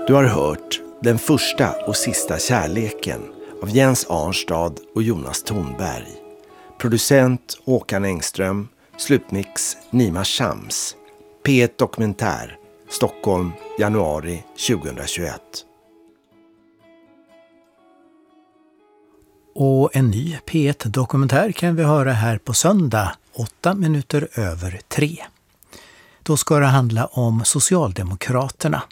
Du har hört Den första och sista kärleken av Jens Arnstad och Jonas Thornberg. Producent Håkan Engström, slutmix Nima Shams. P1 Dokumentär, Stockholm, januari 2021. Och en ny P1 Dokumentär kan vi höra här på söndag 3:08. Då ska det handla om Socialdemokraterna.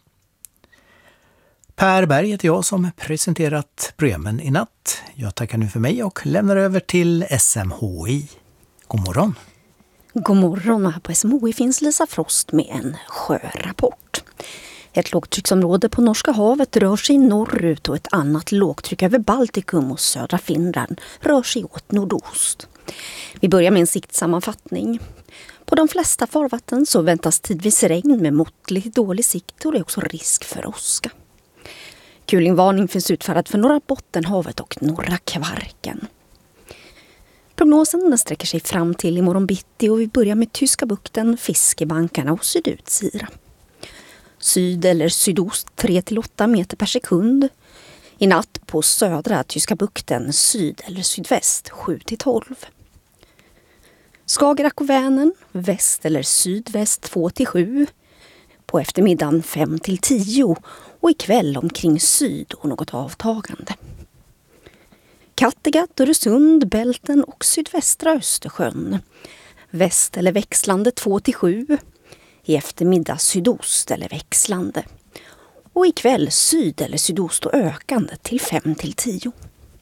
Per Berg heter jag som presenterat programmen i natt. Jag tackar nu för mig och lämnar över till SMHI. God morgon. God morgon, och här på SMHI finns Lisa Frost med en sjörapport. Ett lågtrycksområde på Norska havet rör sig norrut och ett annat lågtryck över Baltikum och södra Finland rör sig åt nordost. Vi börjar med en siktsammanfattning. På de flesta farvatten så väntas tidvis regn med måttligt dålig sikt och det är också risk för åska. Kulingvarning finns utfärdad för norra Bottenhavet och norra Kvarken. Prognosen den sträcker sig fram till imorgon bitti och vi börjar med Tyska bukten, Fiskebankarna och Sydutsira. Syd eller sydost 3-8 meter per sekund. I natt på södra Tyska bukten, syd eller sydväst 7-12. Skagerrak och Vänern, väst eller sydväst 2-7. På eftermiddagen 5-10 och ikväll omkring syd och något avtagande. Kattegatt, Öresund, Bälten och sydvästra Östersjön. Väst eller växlande 2-7. I eftermiddag sydost eller växlande. Och ikväll syd eller sydost och ökande till 5-10.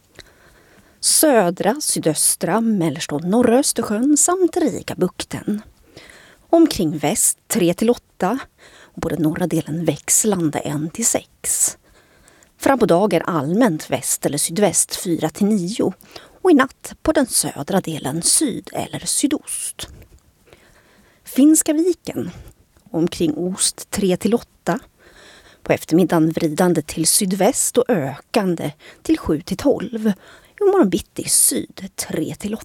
Södra, sydöstra, mellersta och norra Östersjön samt Rigabukten. Omkring väst 3-8 och på den norra delen växlande 1-6. Fram på dagen allmänt väst eller sydväst 4-9 och i natt på den södra delen syd eller sydost. Finska viken omkring ost 3-8. På eftermiddagen vridande till sydväst och ökande till 7-12. I morgon bitti syd 3-8.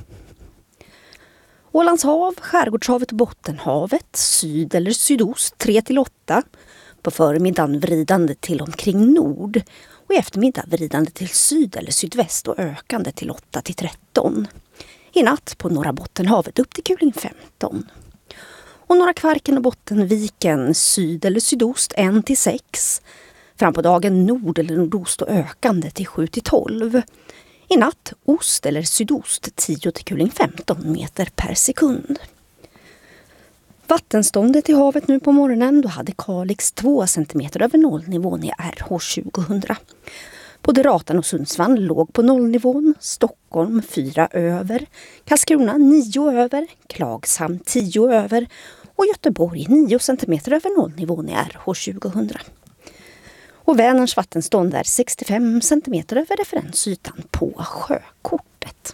Ålands hav, Skärgårdshavet och Bottenhavet, syd eller sydost 3-8. På förmiddagen vridande till omkring nord och i eftermiddag vridande till syd eller sydväst och ökande till 8-13. I natt på norra Bottenhavet upp till kuling 15. Och norra Kvarken och Bottenviken, syd eller sydost 1-6. Fram på dagen nord eller nordost och ökande till 7-12. I natt ost eller sydost 10 till kuling 15 meter per sekund. Vattenståndet i havet nu på morgonen, då hade Kalix 2 centimeter över nollnivån i RH 2000. Både Ratan och Sundsvall låg på nollnivån, Stockholm 4 över, Karlskrona 9 över, Klagshamn 10 över och Göteborg 9 centimeter över nollnivån i RH 2000. Och Vänerns vattenstånd är 65 centimeter över referensytan på sjökortet.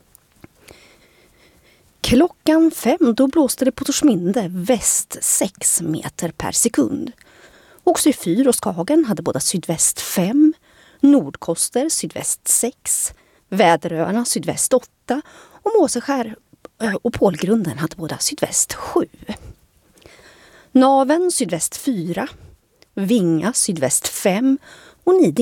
Klockan 5 då blåste det på Torsminde väst 6 meter per sekund. Också i Fyr och Skagen hade båda sydväst 5, Nordkoster sydväst 6, Väderöarna sydväst 8 och Måseskär och Pålgrunden hade båda sydväst 7. Naven sydväst 4, Vinga sydväst 5 och Niding